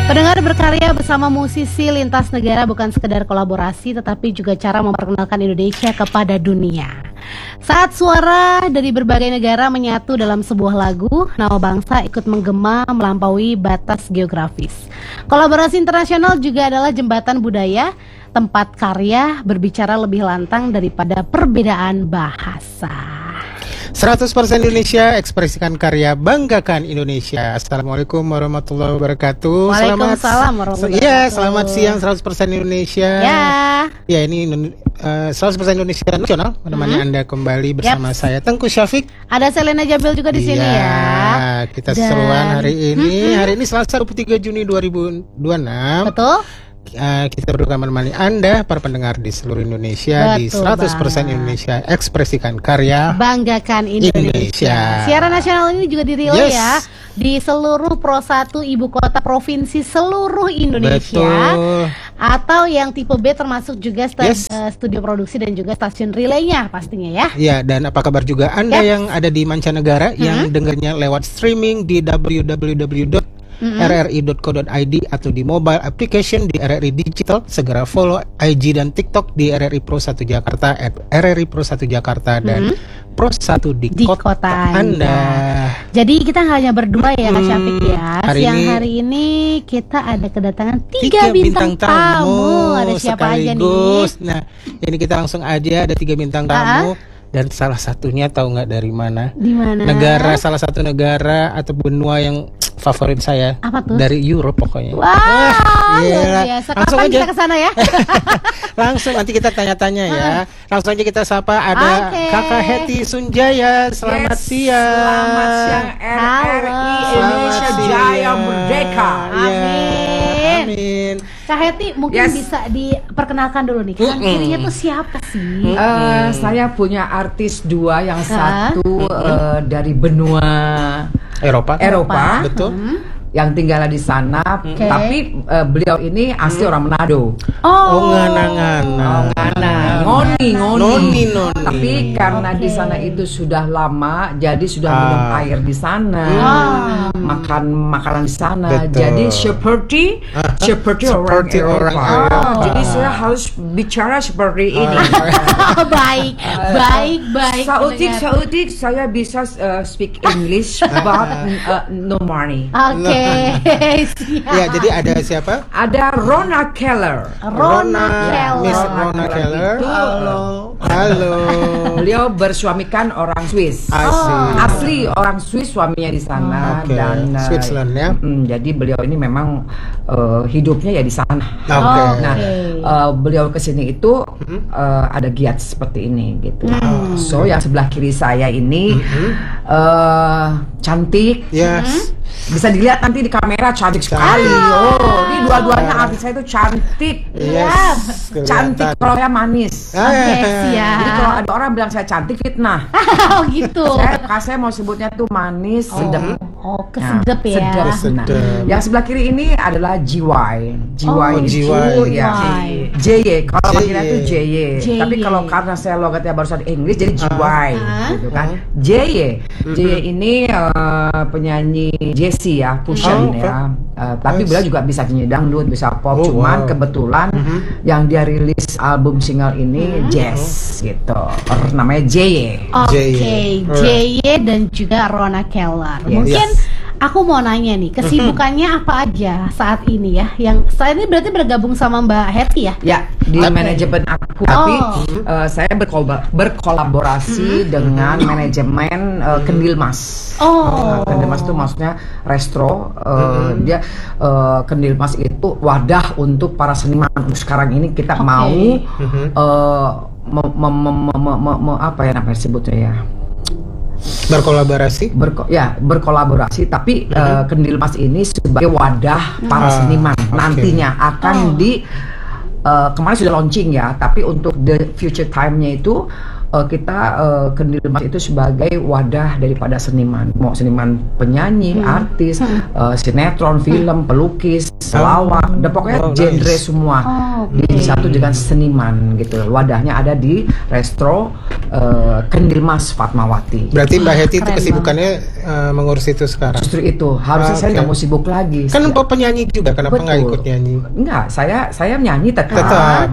Pendengar, berkarya bersama musisi lintas negara bukan sekedar kolaborasi, tetapi juga cara memperkenalkan Indonesia kepada dunia. Saat suara dari berbagai negara menyatu dalam sebuah lagu, nama bangsa ikut menggema melampaui batas geografis. Kolaborasi internasional juga adalah jembatan budaya, tempat karya berbicara lebih lantang daripada perbedaan bahasa. 100% Indonesia, ekspresikan karya, banggakan Indonesia. Assalamualaikum warahmatullahi wabarakatuh. Waalaikumsalam warahmatullahi wabarakatuh. Ya, selamat siang 100% Indonesia. Ya, ini 100% Indonesia Nasional menemani Anda kembali bersama saya Tengku Syafiq. Ada Selena Jabil juga di sini ya. Kita seruan hari ini. Hari ini Selasa 23 Juni 2026. Betul. Kita berdua menemani Anda, para pendengar di seluruh Indonesia. Betul, di 100% Indonesia, ekspresikan karya, banggakan Indonesia. Siaran nasional ini juga direlay ya di seluruh Pro 1 ibu kota provinsi seluruh Indonesia. Betul. Atau yang tipe B termasuk juga studio produksi dan juga stasiun relaynya pastinya ya. Ya, dan apa kabar juga Anda yang ada di mancanegara yang dengarnya lewat streaming di www.rri.co.id atau di mobile application di RRI Digital. Segera follow IG dan TikTok di RRI Pro 1 Jakarta @RRI Pro 1 Jakarta dan Pro 1 di kota Anda. Jadi kita nggak hanya berdua ya Kak Syafiq ya. Hari ini kita ada kedatangan 3 bintang tamu. Ada siapa sekaligus. aja nih? Nah, ini kita langsung aja, ada 3 bintang tamu. Dan salah satunya tahu nggak dari mana? Di mana? Salah satu negara atau benua yang favorit saya. Apa tuh? Dari Europe pokoknya. Wah, luar biasa. Langsung Kapan aja kita kesana ya? Langsung nanti kita tanya-tanya ya. Langsung aja kita sapa ada Kakak Hetty Sunjaya. Selamat siang. Selamat siang RRI Indonesia Jaya Merdeka. Amin. Kak Hetty mungkin bisa diperkenalkan dulu nih. Kanan kirinya tuh siapa sih? Saya punya artis 2, yang satu dari benua Eropa. Betul. Yang tinggal di sana, tapi beliau ini asli orang Manado. Ngana. Noni. Tapi karena di sana itu sudah lama, jadi sudah minum air di sana, makan makanan di sana. Betul. Jadi seperti orang Eropa. Jadi saya harus bicara seperti ini. Baik. Sautik saya bisa speak English, but no money. Oke. Ya, jadi ada siapa? Ada Rona Keller. Miss Rona Keller. Halo. Beliau bersuamikan orang Swiss. Asli orang Swiss, suaminya di sana dan Switzerland ya. Jadi beliau ini memang hidupnya ya di sana. Nah, beliau kesini itu ada giat seperti ini gitu. So yang sebelah kiri saya ini cantik. Yes. Bisa dilihat nanti di kamera, cantik sekali. Ini dua-duanya artis saya itu cantik. Yes. Cantik, kalau saya manis. Jadi kalau ada orang bilang saya cantik, fitnah. Oh gitu. Saya mau sebutnya tuh manis, sedap. Kesedep ya. Sedap. Yang sebelah kiri ini adalah GY. Itu ya JY. Kalau panggilannya itu JY. Tapi kalau karena saya logatnya barusan Inggris jadi GY gitu kan. JY ini penyanyi Jessie ya, fusion ya. Tapi beliau juga bisa nyanyi dangdut, bisa pop. Cuman kebetulan yang dia rilis album single ini jazz gitu. Namanya JY. JY dan juga Rona Keller. Mungkin aku mau nanya nih, kesibukannya apa aja saat ini ya? Yang saat ini berarti bergabung sama Mbak Hetty ya? Ya, di manajemen aku. Tapi saya berkolaborasi dengan manajemen Kendil Mas. Kendil Mas itu maksudnya resto. Dia Kendil Mas itu wadah untuk para seniman. Sekarang ini kita mau apa ya namanya sebutnya ya? Berkolaborasi, tapi Kendil Mas ini sebagai wadah para seniman. Nantinya akan kemarin sudah launching ya, tapi untuk the future time-nya itu kita Kendil Mas itu sebagai wadah daripada seniman, mau seniman penyanyi, artis, sinetron, film, pelukis, selawat, dan pokoknya genre semua disatu dengan seniman gitu. Wadahnya ada di Resto Kendil Mas Fatmawati. Berarti Mbak Hetty itu kesibukannya mengurus itu sekarang. Justru itu, harusnya saya nggak mau sibuk lagi. Kan Mbak penyanyi juga, kenapa nggak ikut nyanyi? Enggak, saya nyanyi tetap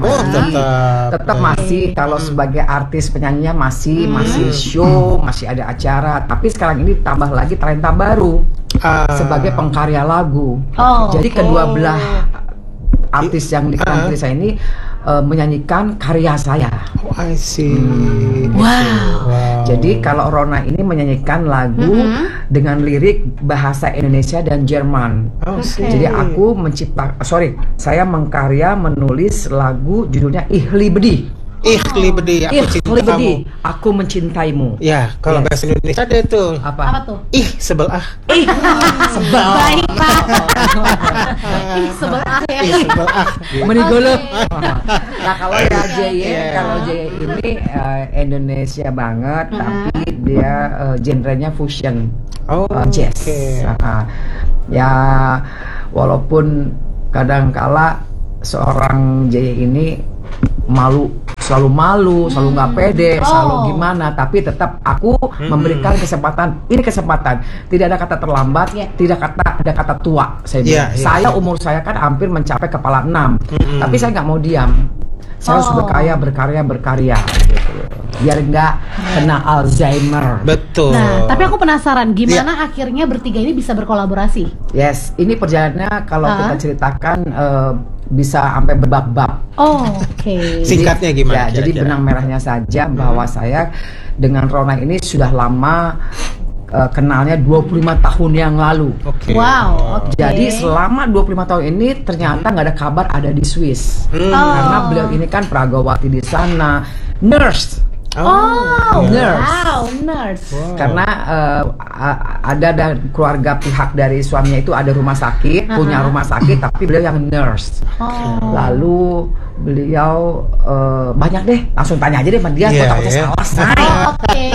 masih. Kalau sebagai artis penyanyinya masih show, masih ada acara. Tapi sekarang ini tambah lagi talenta baru sebagai pengkarya lagu. Jadi kedua belah artis yang ditampilkan saya ini menyanyikan karya saya. I see. Wow. Jadi kalau Rona ini menyanyikan lagu dengan lirik bahasa Indonesia dan Jerman. Jadi aku saya mengkarya menulis lagu judulnya Ihli Bedi. Ihli Bedi, aku mencintaimu. Ya, kalau bahasa Indonesia ada tuh. Apa tuh? Sebelah. Sebel. Baik, Pak. Sebelah ya. Sebelah. Menigolo. Nah, kalau ya kalau JY ini Indonesia banget, tapi dia genrenya fusion. Jazz. Ya, walaupun kadangkala seorang JY ini selalu malu, selalu nggak pede, selalu gimana, tapi tetap aku memberikan kesempatan. Ini kesempatan, tidak ada kata terlambat, tidak ada kata tua. Saya bilang, saya umur saya kan hampir mencapai kepala 6, tapi saya nggak mau diam. Saya harus berkarya, gitu. Biar nggak kena Alzheimer. Betul. Nah, tapi aku penasaran, gimana akhirnya bertiga ini bisa berkolaborasi? Yes, ini perjalanannya kalau kita ceritakan bisa sampai berbab-bab. Oke. Singkatnya gimana? Ya, jadi benang merahnya saja bahwa saya dengan Rona ini sudah lama kenalnya 25 tahun yang lalu. Wow. Jadi selama 25 tahun ini ternyata nggak ada kabar ada di Swiss. Karena beliau ini kan pragawati di sana, nurse. Nurse. Karena ada keluarga pihak dari suaminya itu ada rumah sakit, punya rumah sakit, tapi beliau yang nurse. Lalu beliau banyak deh, langsung tanya aja deh sama dia, takutnya salah.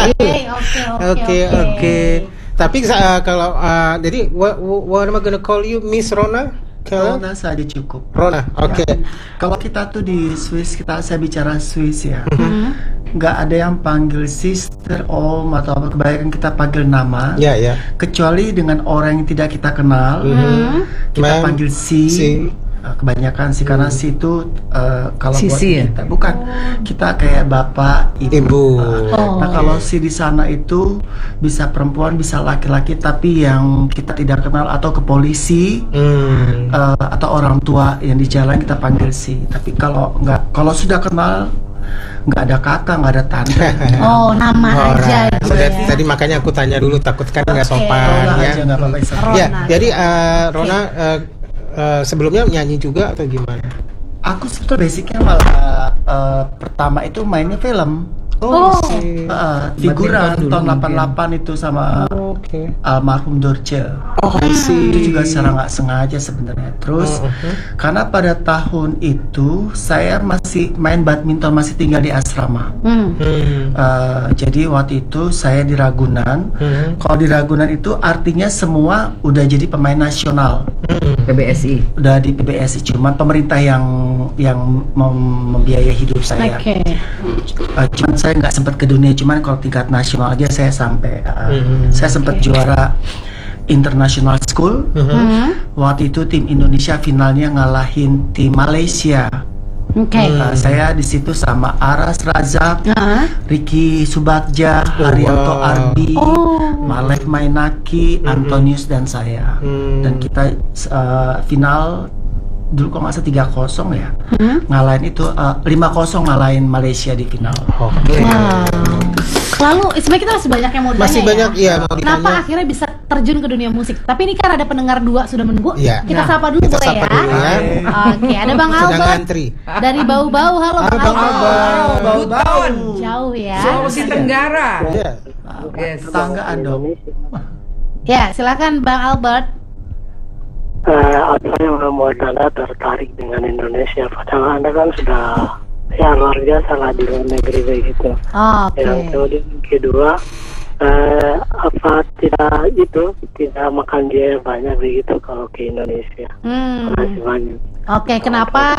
Oke. Tapi kalau jadi what am I gonna call you, Miss Rona? Rona saja cukup. Rona, oke. Kalau kita tuh di Swiss, saya bicara Swiss ya. Nggak ada yang panggil sister, om atau apa, kebanyakan kita panggil nama. Kecuali dengan orang yang tidak kita kenal, kita panggil si. Kebanyakan sih karena si itu kalau buat kita bukan, kita kayak bapak, ibu. Nah kalau si di sana itu bisa perempuan, bisa laki-laki, tapi yang kita tidak kenal atau ke polisi atau orang tua yang di jalan kita panggil si. Tapi kalau sudah kenal, nggak ada kakak, nggak ada tante. Nama aja. Tadi makanya aku tanya dulu, takut kan nggak sopan. Jadi Rona sebelumnya nyanyi juga atau gimana? Aku sebetulnya basicnya malah pertama itu mainnya film. Figuran tahun 88 itu sama almarhum Dorce. Itu juga secara nggak sengaja sebenarnya. Terus karena pada tahun itu saya masih main badminton, masih tinggal di asrama. Jadi waktu itu saya di Ragunan. Kalau di Ragunan itu artinya semua udah jadi pemain nasional. PBSI. Udah di PBSI, cuman pemerintah yang membiayai hidup saya. Cuman saya nggak sempat ke dunia, cuman kalau tingkat nasional aja saya sampai. Saya sempat juara international school. Waktu itu tim Indonesia finalnya ngalahin tim Malaysia. Saya di situ sama Aras Razak, Ricky Subagja, Haryanto Ardi, Malek Mainaki, Antonius dan saya. Dan kita final dulu kalau nggak salah 3-0 ya, ngalahin itu 5-0 ngalahin Malaysia di final. Lalu sebenarnya kita masih banyak yang mau Masih tanya banyak, ya. iya, mau Kenapa ditanya. akhirnya bisa terjun ke dunia musik? Tapi ini kan ada pendengar 2 sudah menunggu. Iya. Kita Nah, sapa dulu kita boleh sapa ya? dulu ya. Oke, ada Bang Sedang Albert ngantri. dari Bau-Bau. Halo Bang Bang Albert. Bau-Bau. Jauh ya. Sulawesi Tenggara. Iya. Yes. Tanggaan dong. Ya, silakan Bang Albert. Apa yang membuat Anda tertarik dengan Indonesia? Padahal Anda kan sudah luar biasa lah di luar negeri begitu. Oke. Yang kemudian kedua, apa tidak makan biaya banyak begitu kalau ke Indonesia. Masih banyak. Oke, kenapa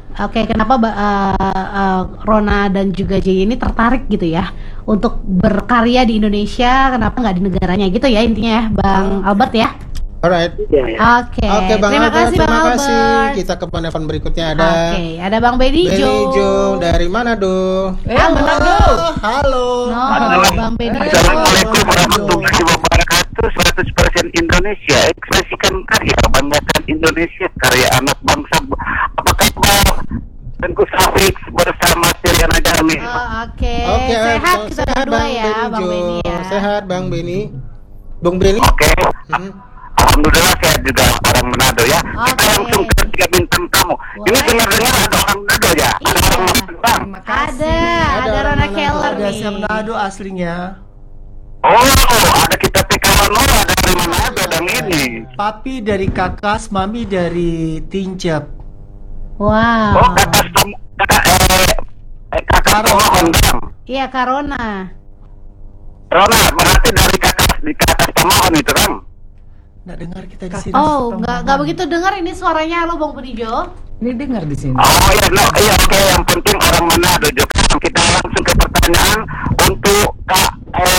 Rona dan juga Jay ini tertarik gitu ya untuk berkarya di Indonesia? Kenapa nggak di negaranya gitu ya intinya ya, Bang Albert ya? Alright. Oke. Bang Terima Albert, kasih Bang Albert. Kita ke penelpon berikutnya ada. Ada Bang Benny Jo dari Manado. Manado. Halo. Bang Benny. Assalamualaikum warahmatullahi wabarakatuh. 100% Indonesia, ekspresikan karya, banggakan Indonesia, karya anak bangsa. Apa kabar? Tengku Safik bersama Siriana Jami. Oke. Sehat kita berdua ya, Bang Benny ya. Sehat Bang Benny. Bang Benny. Oke. Alhamdulillah sehat juga orang Manado ya. Kita langsung ke 3 bintang tamu. Ini dengar-dengar ada orang Manado ya. Ada orang Manado. Ada Rona Keller Ada nih. siapa Manado aslinya? Oh, ada kita PKW ada dari Manado dan ini. Papi dari Kakas, mami dari Tincap. Wow. Oh, kakak Tomohon. Iya, Karona. Rona, berarti dari kakak Tomohon itu kan? Nggak dengar kita di sini. Oh, nggak begitu dengar ini suaranya. Halo Bang Benny Jo. Ini dengar di sini. Oh iya, oke. Yang penting orang Manado juga. Kita langsung ke pertanyaan untuk Kak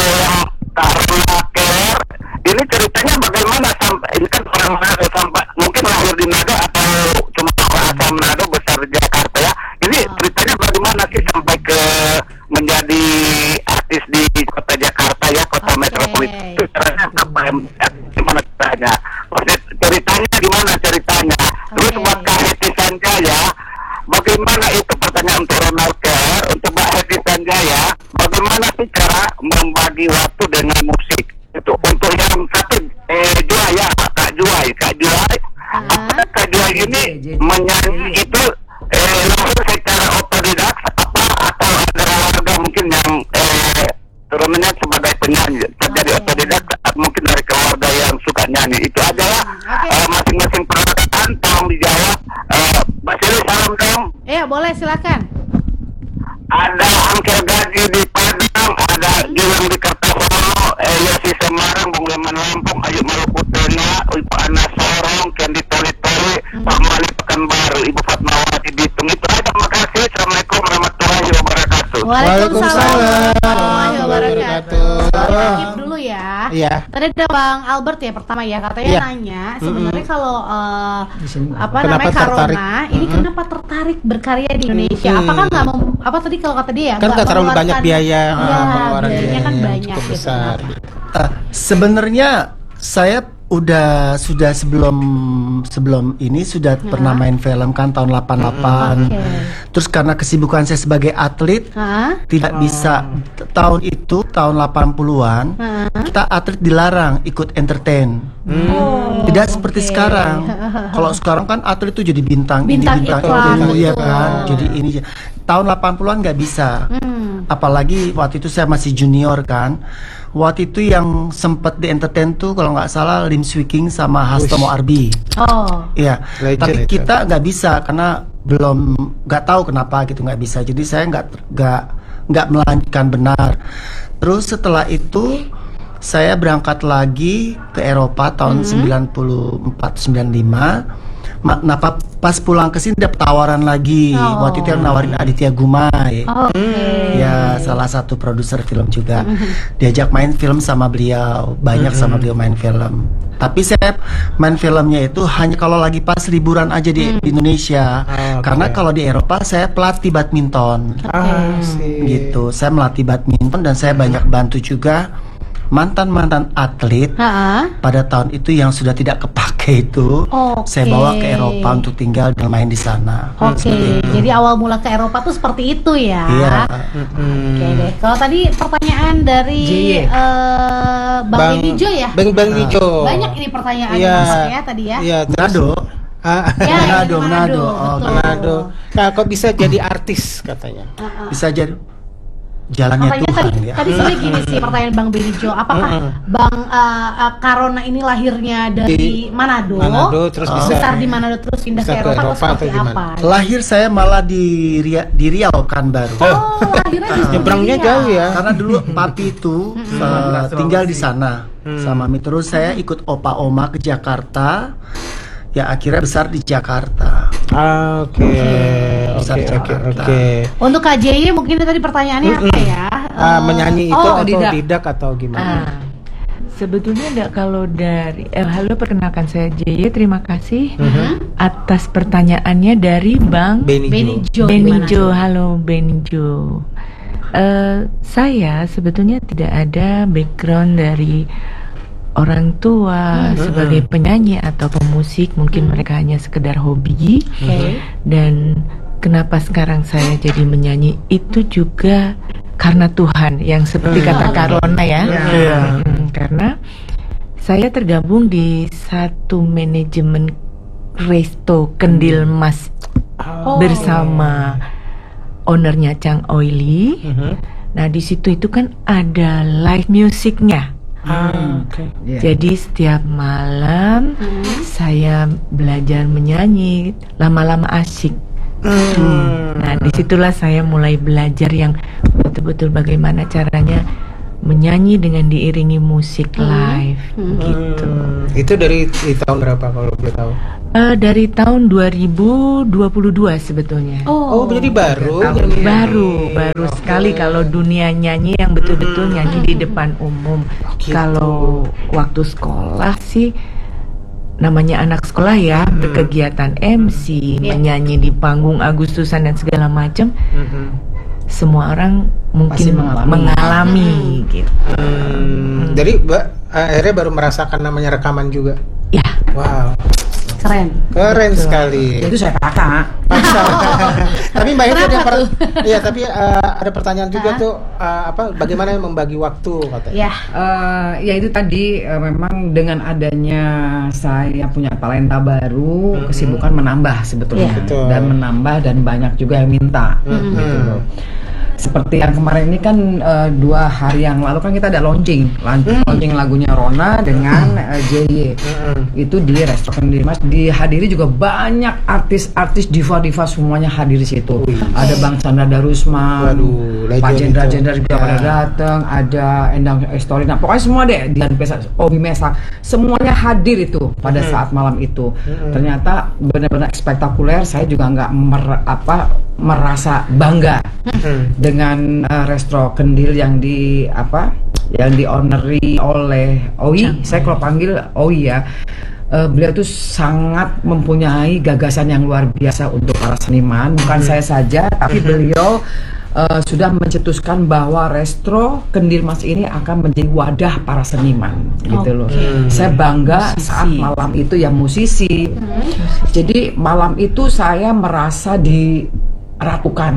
Rona Keller. Ini ceritanya bagaimana sampai ini kan orang Manado sampai mungkin lahir di Manado atau cuma asal Manado besar di Jakarta ya. Ini ceritanya bagaimana sih sampai ke menjadi artis di kota Jakarta ya, kota metropolitan. Itu caranya apa? Gimana ceritanya? Ceritanya gimana? Terus buat Kak Heti Sanjaya, bagaimana itu pertanyaan untuk Ronald Keller, untuk Mbak Heti Sanjaya, bagaimana sih cara membagi waktu dengan musik? Itu untuk yang satu Juai ya, Kak Juai. Apakah Kak Juai ini menyanyi itu langsung secara otodidak atau ada warga mungkin yang turunannya sebagai penyanyi terjadi otodidak mungkin dari keluarga yang suka nyanyi itu aja ya. Masing-masing perkataan tolong dijawab. Mbak Sili salam dong. Iya boleh silakan. Ada Angkel Gaji di Padang, ada Gilang di Kertasolo, Yosi Semarang, Bung Leman Lampung, Ayu Maluku Tengah, Ibu Ana Sorong, Kendi Toli-Toli, Pak Mali Pekanbaru, Ibu Fatmawati Bitung. Itu aja, makasih. Assalamualaikum warahmatullahi wabarakatuh. Waalaikumsalam warahmatullahi wabarakatuh. Skip dulu ya. Iya. Tadi ada Bang Albert ya pertama ya, katanya nanya sebenarnya kalau namanya Karona ini kenapa tertarik berkarya di Indonesia? Apakah nggak mau tadi kalau kata dia kan nggak terlalu banyak biaya, biayanya kan banyak cukup gitu. besar. Sebenarnya saya sudah sebelum ini sudah pernah main film kan tahun 88. Terus karena kesibukan saya sebagai atlet tidak bisa tahun 80-an kita atlet dilarang ikut entertain. Tidak seperti sekarang. Kalau sekarang kan atlet itu jadi bintang ini bintang itu ya kan. Jadi ini tahun 80-an nggak bisa. Apalagi waktu itu saya masih junior kan. Waktu itu yang sempat di entertain tuh kalau nggak salah Lim Swee King sama Hastomo Arbi. Iya. Tapi kita nggak bisa karena nggak tahu kenapa gitu nggak bisa. Jadi saya nggak melanjutkan benar. Terus setelah itu saya berangkat lagi ke Eropa tahun 94-95. Nah pas pulang ke sini dapat tawaran lagi. Waktu itu yang nawarin Aditya Gumai. Ya salah satu produser film juga. Diajak main film sama beliau, banyak sama beliau main film. Tapi saya main filmnya itu hanya kalau lagi pas liburan aja di Indonesia. Karena kalau di Eropa saya pelatih badminton. Gitu. Saya melatih badminton dan saya banyak bantu juga mantan atlet pada tahun itu yang sudah tidak kepake itu. Saya bawa ke Eropa untuk tinggal dan main di sana. Jadi awal mula ke Eropa tuh seperti itu ya. Iya. Oke deh. Kalau tadi pertanyaan dari Bang Benny Jo ya. Bang Benny Jo. Banyak ini pertanyaan ya tadi ya. Iya. Manado. Manado. Nah, kok bisa jadi artis katanya? Bisa jadi. jalannya Tuhan ya. Tadi sebenarnya gini sih pertanyaan Bang Benny Jo, apakah Bang Karona ini lahirnya dari Manado terus besar di Manado terus pindah ke Eropa atau seperti apa? Lahir saya malah di Riau kan baru. Lahirnya di nyebrangnya jauh ya. Karena dulu papi itu tinggal di sana sama Mami. Terus saya ikut opa oma ke Jakarta. Ya akhirnya besar di Jakarta. Oke. Untuk KJY mungkin tadi pertanyaannya apa ya? Menyanyi itu atau didak atau gimana? Sebetulnya enggak, kalau dari halo, perkenalkan saya JY, terima kasih atas pertanyaannya dari Bang Benny Jo. Halo Benny Jo. Saya sebetulnya tidak ada background dari orang tua sebagai penyanyi atau pemusik, mungkin mereka hanya sekedar hobi. Dan kenapa sekarang saya jadi menyanyi itu juga karena Tuhan, yang seperti kata Karona ya. Karena saya tergabung di satu manajemen resto Kendil Mas bersama ownernya Chang Oily. Nah di situ itu kan ada live musiknya. Jadi setiap malam saya belajar menyanyi, lama-lama asyik. Nah disitulah saya mulai belajar yang betul-betul bagaimana caranya menyanyi dengan diiringi musik live gitu. Itu dari tahun berapa kalau boleh tahu? Dari tahun 2022 sebetulnya. Jadi baru sekali kalau dunia nyanyi yang betul-betul nyanyi di depan umum. Kalau waktu sekolah sih namanya anak sekolah ya, berkegiatan MC, menyanyi di panggung Agustusan dan segala macam. Semua orang mungkin mengalami gitu. Jadi Mbak akhirnya baru merasakan namanya rekaman juga. Ya. Wow. Keren sekali. Itu saya paksa. Tapi Mbak itu ada pertanyaan juga tuh, bagaimana membagi waktu katanya? Ya itu tadi memang dengan adanya saya punya talenta baru, kesibukan menambah sebetulnya, dan menambah dan banyak juga yang minta. Gitu loh. Seperti yang kemarin ini kan 2 hari yang lalu kan kita ada launching lagunya Rona dengan JY. Itu di restoran di Mas, dihadiri juga banyak artis-artis diva-diva, semuanya hadir di situ. Ada Bang Chandra Darusman, Pak Jendra juga pada datang, ada Endang Estorina, pokoknya semua deh, Dian Pesa, Obi Mesak, semuanya hadir itu pada saat malam itu. Ternyata benar-benar spektakuler. Saya juga nggak merasa bangga dengan Resto Kendil yang di ownery oleh Oi. Saya kalau panggil Oi ya, beliau tuh sangat mempunyai gagasan yang luar biasa untuk para seniman. Bukan saya saja, tapi beliau sudah mencetuskan bahwa Resto Kendil Mas ini akan menjadi wadah para seniman, gitu loh. Saya bangga saat malam itu ya musisi. Jadi malam itu saya merasa diratukan,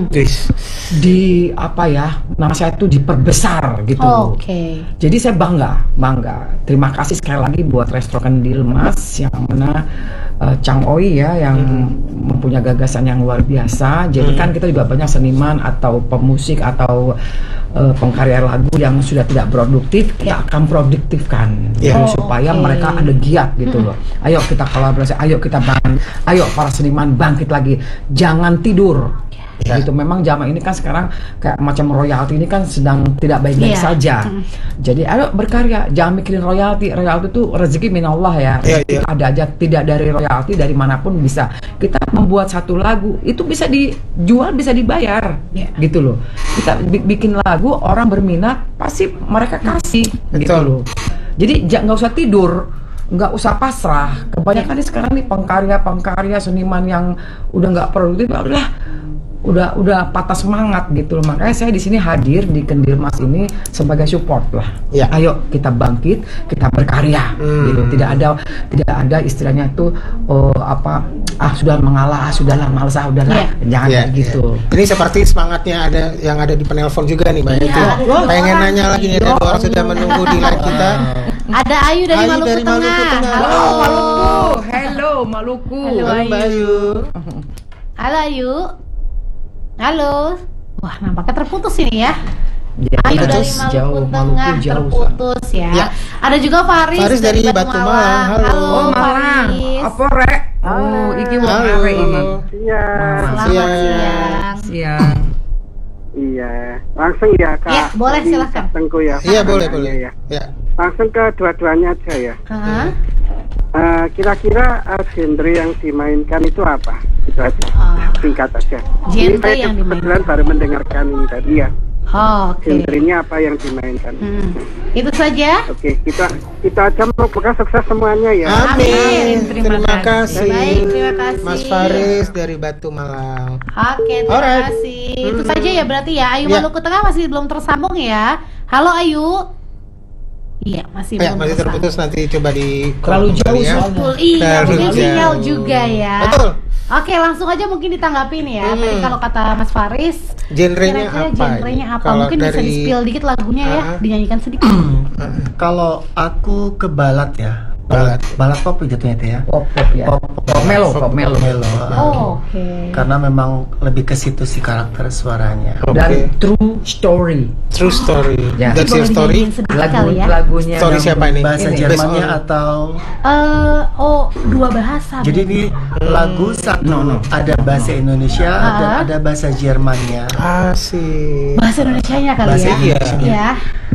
nama saya itu diperbesar gitu. Jadi saya bangga. Terima kasih sekali lagi buat Resto Kendil Mas, yang mana Chang Oi ya, yang mempunyai gagasan yang luar biasa. Jadi kan kita juga banyak seniman atau pemusik atau pengkarya lagu yang sudah tidak produktif, kita akan produktifkan supaya mereka ada giat gitu loh. Ayo kita kolaborasi, ayo kita ayo para seniman bangkit lagi, jangan tidur. Gitu. Memang zaman ini kan sekarang kayak macam royalti ini kan sedang tidak baik-baik saja. Jadi ayo berkarya, jangan mikirin royalti. Royalti itu rezeki minallah ya. Ada aja, tidak dari royalti, dari manapun bisa. Kita membuat satu lagu itu bisa dijual, bisa dibayar, gitu loh. Kita bikin lagu, orang berminat, pasti mereka kasih, gitu loh. Jadi nggak usah tidur, nggak usah pasrah. Kebanyakan nih sekarang nih pengkarya seniman yang udah nggak produktif, udah patah semangat gitu loh. Makanya saya di sini hadir di Kendil Mas ini sebagai support lah. Ayo kita bangkit, kita berkarya. Gitu. Tidak ada istilahnya tuh sudah mengalah, sudahlah malas, udahlah. Jangan gitu. Ini seperti semangatnya yang ada di penelpon juga nih Mbak Itu. Pengen nanya lagi nih, ada 2 orang sudah menunggu di live kita. Ada Ayu dari Maluku Tengah. Halo Maluku. Hello Maluku. Halo Ayu. Halo Ayu. Halo. Wah, nampaknya terputus ini ya. Ayu dari Maluku Tengah terputus ya. Ada juga Faris dari Batu Malang. Halo Malang. Apa rek? Iki wong arek ini. Siang. Iya, langsung ya Kak. Ya, boleh silakan. Tengku ya. Iya, boleh. Ya. Langsung ke dua-duanya aja ya. Kira-kira genre yang dimainkan itu apa? Itu aja. Singkat aja. Genre yang dimainkan. Kebetulan baru mendengarkan ini tadi ya. Oke. Genrenya apa yang dimainkan? Itu saja. Oke, kita aja semoga sukses semuanya ya. Amin. Terima kasih. Baik, terima kasih. Mas Faris dari Batu Malang. Oke, terima kasih. Itu saja ya berarti ya. Ayu Maluku Tengah masih belum tersambung ya. Halo Ayu. Iya, masih terputus, nanti coba di terlalu jauh ya. Iya, mungkin sinyal juga ya. Betul. Oke, langsung aja mungkin ditanggapin ya. Tadi kalau kata Mas Faris, genrenya apa? Mungkin bisa di-spill dikit lagunya ya, dinyanyikan sedikit. Kalau aku ke balad ya. Balad pop jatuhnya itu ya. Pop ya. Pop melo. Oke. Karena memang lebih ke situ sih karakter suaranya. Dan true story. Ya. That's your story. Lagunya. Story siapa ini? Bahasa Jermannya atau? Dua bahasa. Jadi ini lagu satu ada bahasa Indonesia dan ada bahasa Jermannya. Asik. Bahasa Indonesianya kali bahasa ya. Iya.